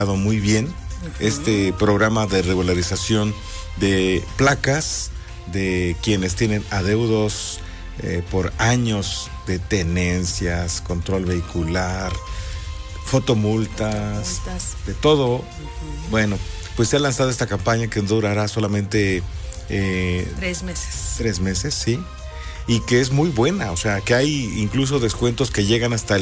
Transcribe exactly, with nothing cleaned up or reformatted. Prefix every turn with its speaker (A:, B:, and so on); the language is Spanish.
A: muy bien uh-huh. este programa de regularización de placas de quienes tienen adeudos eh, por años de tenencias, control vehicular, fotomultas, Fotomultas. de todo. Uh-huh. Bueno, pues se ha lanzado esta campaña que durará solamente eh,
B: tres meses.
A: Tres meses, sí. Y que es muy buena, o sea, que hay incluso descuentos que llegan hasta el